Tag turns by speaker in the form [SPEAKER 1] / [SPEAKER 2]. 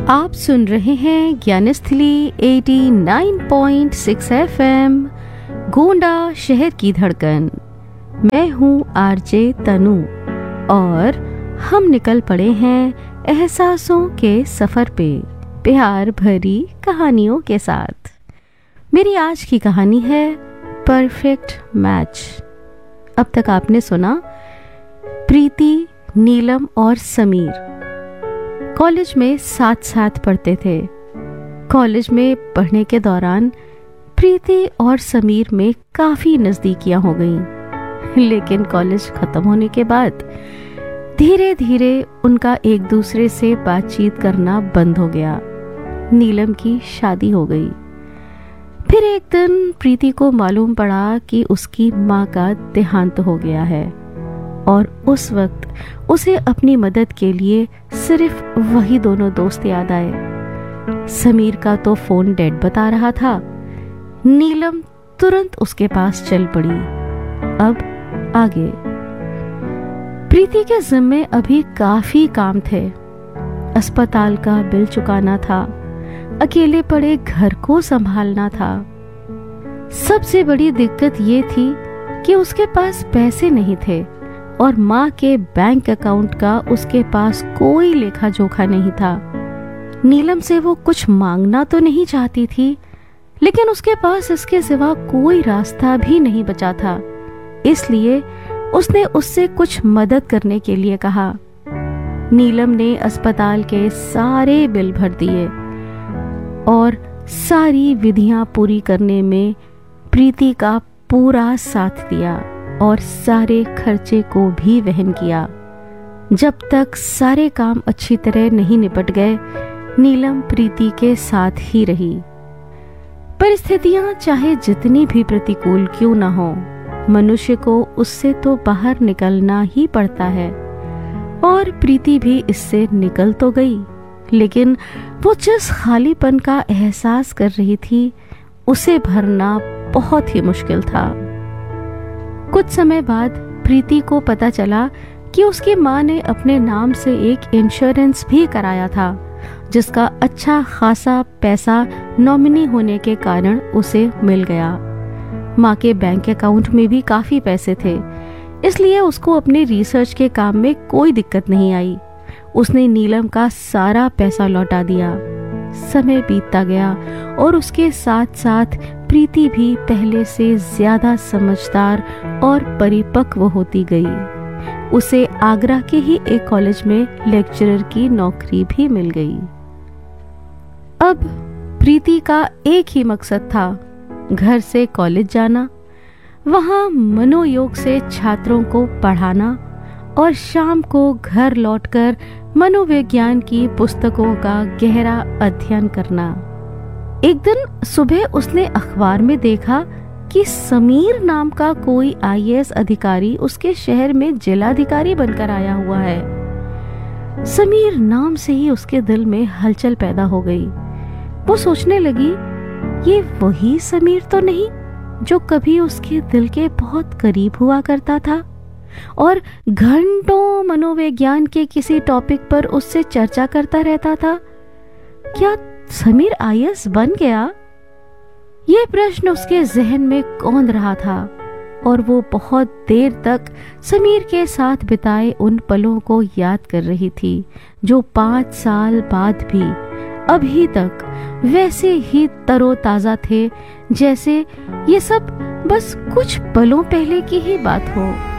[SPEAKER 1] आप सुन रहे हैं ज्ञानस्थली 89.6 FM, गोंडा शहर की धड़कन। मैं हूँ आरजे तनु और हम निकल पड़े हैं एहसासों के सफर पे प्यार भरी कहानियों के साथ। मेरी आज की कहानी है परफेक्ट मैच। अब तक आपने सुना प्रीति, नीलम और समीर कॉलेज में साथ साथ पढ़ते थे। कॉलेज में पढ़ने के दौरान प्रीति और समीर में काफी नजदीकियां हो गईं, लेकिन कॉलेज खत्म होने के बाद धीरे धीरे उनका एक दूसरे से बातचीत करना बंद हो गया। नीलम की शादी हो गई। फिर एक दिन प्रीति को मालूम पड़ा कि उसकी माँ का देहांत हो गया है और उस वक्त उसे अपनी मदद के लिए सिर्फ वही दोनों दोस्त याद आए। समीर का तो फोन डेड बता रहा था। नीलम तुरंत उसके पास चल पड़ी। अब आगे प्रीति के जिम्मे अभी काफी काम थे। अस्पताल का बिल चुकाना था, अकेले पड़े घर को संभालना था। सबसे बड़ी दिक्कत ये थी कि उसके पास पैसे नहीं थे और माँ के बैंक अकाउंट का उसके पास कोई लेखा जोखा नहीं था। नीलम से वो कुछ मांगना तो नहीं चाहती थी, लेकिन उसके पास इसके सिवा कोई रास्ता भी नहीं बचा था। इसलिए उसने उससे कुछ मदद करने के लिए कहा। नीलम ने अस्पताल के सारे बिल भर दिए और सारी विधियां पूरी करने में प्रीति का पूरा साथ दिया और सारे खर्चे को भी वहन किया। जब तक सारे काम अच्छी तरह नहीं निपट गए, नीलम प्रीति के साथ ही रही। परिस्थितियां चाहे जितनी भी प्रतिकूल क्यों न हो, मनुष्य को उससे तो बाहर निकलना ही पड़ता है और प्रीति भी इससे निकल तो गई, लेकिन वो जिस खालीपन का एहसास कर रही थी उसे भरना बहुत ही मुश्किल था। कुछ समय बाद प्रीति को पता चला कि उसकी माँ ने अपने नाम से एक इंश्योरेंस भी कराया था, जिसका अच्छा खासा पैसा नॉमिनी होने के कारण उसे मिल गया। माँ के बैंक अकाउंट में भी काफी पैसे थे, इसलिए उसको अपने रिसर्च के काम में कोई दिक्कत नहीं आई। उसने नीलम का सारा पैसा लौटा दिया। समय बीतता गया और उसके साथ साथ प्रीति भी पहले से ज्यादा समझदार और परिपक्व होती गई। उसे आगरा के ही एक कॉलेज में लेक्चरर की नौकरी भी मिल गई। अब प्रीति का एक ही मकसद था, घर से कॉलेज जाना, वहां मनोयोग से छात्रों को पढ़ाना और शाम को घर लौटकर मनोविज्ञान की पुस्तकों का गहरा अध्ययन करना। एक दिन सुबह उसने अखबार में देखा कि समीर नाम का कोई आईएएस अधिकारी उसके शहर में जिलाधिकारी बनकर आया हुआ है। समीर नाम से ही उसके दिल में हलचल पैदा हो गई। वो सोचने लगी, ये वही समीर तो नहीं जो कभी उसके दिल के बहुत करीब हुआ करता था और घंटों मनोविज्ञान के किसी टॉपिक पर उससे चर्चा करता रहता था। क्या समीर आईएएस बन गया? ये प्रश्न उसके जहन में कौंध रहा था और वो बहुत देर तक समीर के साथ बिताए उन पलों को याद कर रही थी, जो 5 साल बाद भी अभी तक वैसे ही तरोताजा थे जैसे ये सब बस कुछ पलों पहले की ही बात हो।